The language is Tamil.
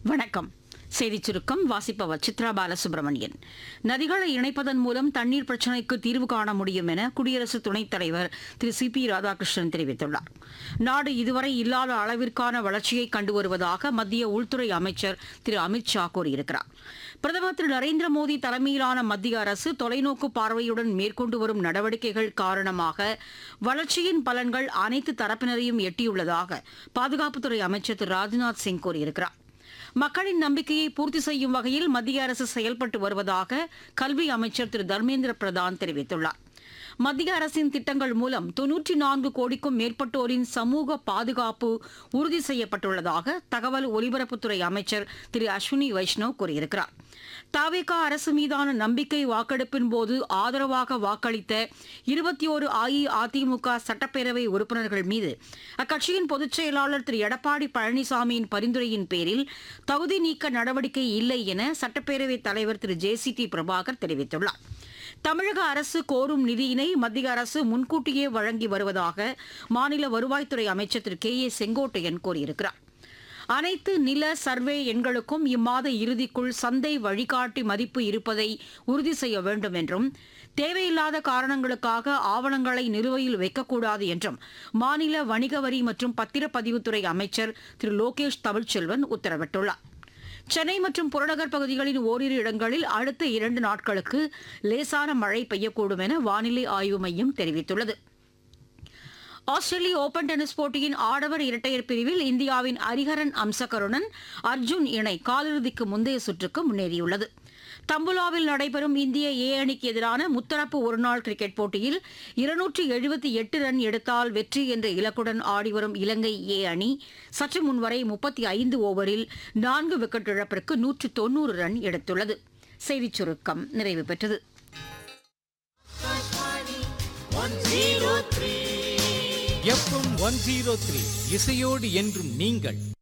வணக்கம். செய்திச் சுருக்கம் வாசிப்பவர் சித்ரா பாலசுப்ரமணியன். நதிகளை இணைப்பதன் மூலம் தண்ணீர் பிரச்சினைக்கு தீர்வு காண முடியும் என குடியரசு துணைத் தலைவர் திரு சி.பி. ராதாகிருஷ்ணன் தெரிவித்துள்ளார். நாடு இதுவரை இல்லாத அளவிற்கான வளர்ச்சியை கண்டு வருவதாக மத்திய உள்துறை அமைச்சர் திரு அமித் ஷா கூறியிருக்கிறார். பிரதமர் திரு நரேந்திர மோடி தலைமையிலான மத்திய அரசு தொலைநோக்கு பார்வையுடன் மேற்கொண்டு வரும் நடவடிக்கைகள் காரணமாக வளர்ச்சியின் பலன்கள் அனைத்து தரப்பினரையும் எட்டியுள்ளதாக பாதுகாப்புத்துறை அமைச்சர் திரு ராஜ்நாத் சிங் கூறியிருக்கிறார். மக்களின் நம்பிக்கையை பூர்த்தி செய்யும் வகையில் மத்திய அரசு செயல்பட்டு வருவதாக கல்வி அமைச்சர் திரு தர்மேந்திர பிரதான் தெரிவித்துள்ளார். மத்திய அரசின் திட்டங்கள் மூலம் 94 கோடிக்கும் மேற்பட்டோரின் சமூக பாதுகாப்பு உறுதி செய்யப்பட்டுள்ளதாக தகவல் ஒலிபரப்புத்துறை அமைச்சர் திரு அஸ்வினி வைஷ்ணவ் கூறியிருக்கிறார். தவேக அரசு மீதான நம்பிக்கை வாக்கெடுப்பின் போது ஆதரவாக வாக்களித்த 21 அஇஅதிமுக சட்டப்பேரவை உறுப்பினர்கள் மீது அக்கட்சியின் பொதுச் செயலாளர் திரு எடப்பாடி பழனிசாமியின் பரிந்துரையின் பேரில் தகுதி நீக்க நடவடிக்கை இல்லை என சட்டப்பேரவைத் தலைவர் திரு ஜே.சி.டி. பிரபாகர் தெரிவித்துள்ளார். தமிழக அரசு கோரும் நிதியினை மத்திய அரசு முன்கூட்டியே வழங்கி வருவதாக மாநில வருவாய்த்துறை அமைச்சர் திரு கே.ஏ. செங்கோட்டையன் கூறியிருக்கிறார். அனைத்து நில சர்வே எண்களுக்கும் இம்மாத இறுதிக்குள் சந்தை வழிகாட்டி மதிப்பு இருப்பதை உறுதி செய்ய வேண்டும் என்றும் தேவையில்லாத காரணங்களுக்காக ஆவணங்களை நிலுவையில் வைக்கக்கூடாது என்றும் மாநில வணிக வரி மற்றும் பத்திரப்பதிவுத்துறை அமைச்சர் திரு லோகேஷ் தமிழ்ச்செல்வன் உத்தரவிட்டுள்ளார். சென்னை மற்றும் புறநகர் பகுதிகளின் ஓரிரு இடங்களில் அடுத்த 2 நாட்களுக்கு லேசான மழை பெய்யக்கூடும் என வானிலை ஆய்வு மையம் தெரிவித்துள்ளது. ஆஸ்திரேலிய ஓபன் டென்னிஸ் போட்டியின் ஆடவர் இரட்டையர் பிரிவில் இந்தியாவின் ஹரிஹரன் அம்சகருடன் அர்ஜுன் இணை காலிறுதிக்கு முந்தைய சுற்றுக்கு முன்னேறியுள்ளது. தம்புலாவில் நடைபெறும் இந்திய ஏ அணிக்கு எதிரான முத்தரப்பு ஒருநாள் கிரிக்கெட் போட்டியில் 278 ரன் எடுத்தால் வெற்றி என்ற இலக்குடன் ஆடிவரும் இலங்கை ஏ அணி சற்று முன்வரை 35 ஓவரில் 4 விக்கெட் இழப்பிற்கு 190 ரன் எடுத்துள்ளது. செய்திச் சுருக்கம் நிறைவு பெற்றது. FM 103 இசையோடு என்றும் நீங்கள்